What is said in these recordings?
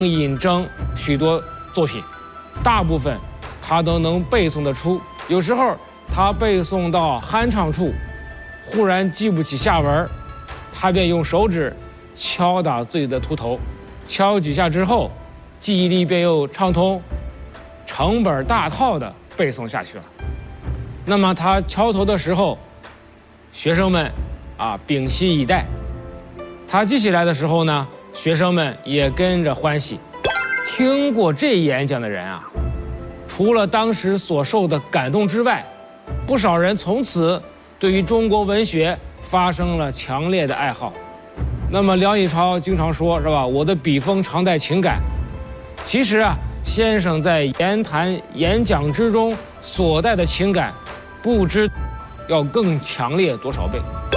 引证许多作品，大部分他都能背诵得出。有时候他背诵到酣畅处，忽然记不起下文，他便用手指敲打自己的秃头，敲几下之后，记忆力便又畅通，成本大套的背诵下去了。那么他敲头的时候，学生们屏息以待；他记起来的时候呢，学生们也跟着欢喜。听过这演讲的人除了当时所受的感动之外，不少人从此对于中国文学发生了强烈的爱好。那么梁启超经常说，是吧？我的笔锋常带情感。其实先生在言谈演讲之中所带的情感，不知要更强烈多少倍。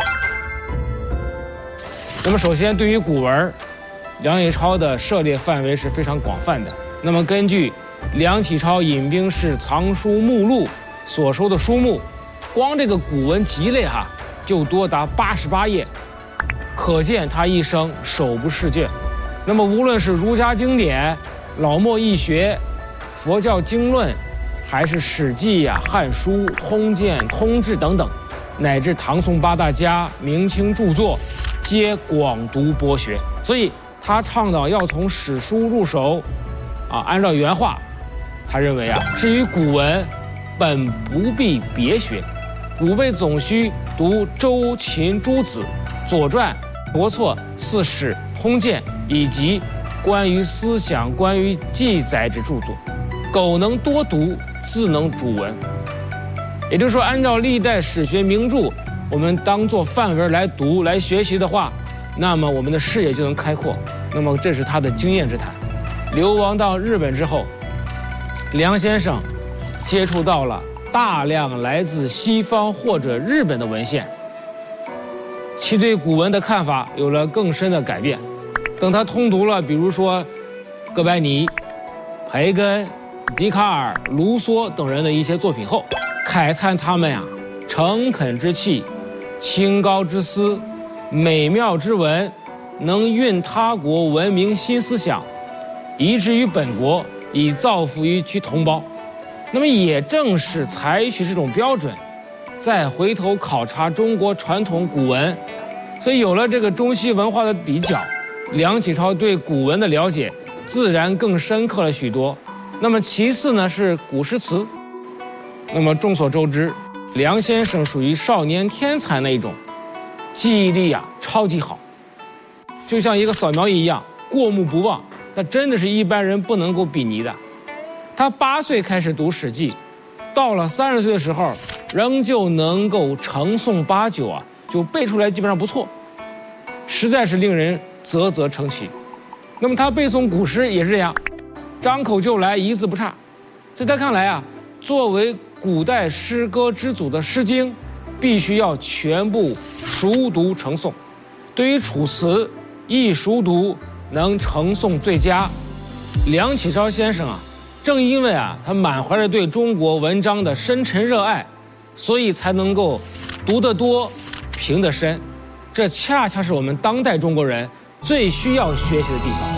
那么首先对于古文，梁启超的涉猎范围是非常广泛的。那么根据梁启超引兵式藏书目录所收的书目，光这个古文集类就多达88页，可见他一生手不释卷。那么无论是儒家经典、老墨易学、佛教经论，还是史记汉书、通鉴、通志等等，乃至唐宋八大家、明清著作，皆广读博学。所以他倡导要从史书入手按照原话，他认为至于古文，本不必别学，吾辈总需读周秦诸子、左传、国策、四史、通鉴，以及关于思想、关于记载之著作。苟能多读，自能主文。也就是说，按照历代史学名著，我们当做范文来读、来学习的话，那么我们的视野就能开阔。那么这是他的经验之谈。流亡到日本之后，梁先生接触到了大量来自西方或者日本的文献，其对古文的看法有了更深的改变。等他通读了比如说哥白尼、培根、笛卡尔、卢梭等人的一些作品后，慨叹他们诚恳之气、清高之思、美妙之文，能运他国文明新思想，移之于本国，以造福于其同胞。那么也正是采取这种标准，再回头考察中国传统古文，所以有了这个中西文化的比较，梁启超对古文的了解自然更深刻了许多。那么其次呢是古诗词。那么众所周知，梁先生属于少年天才那一种，记忆力超级好，就像一个扫描仪一样，过目不忘，那真的是一般人不能够比拟的。他8岁开始读《史记》，到了30岁的时候，仍旧能够成诵8九就背出来，基本上不错，实在是令人啧啧称奇。那么他背诵古诗也是这样，张口就来，一字不差。在他看来作为古代诗歌之祖的《诗经》，必须要全部熟读成诵。对于《楚辞》，亦熟读，能成诵最佳。梁启超先生正因为他满怀着对中国文章的深沉热爱，所以才能够读得多、评得深。这恰恰是我们当代中国人最需要学习的地方。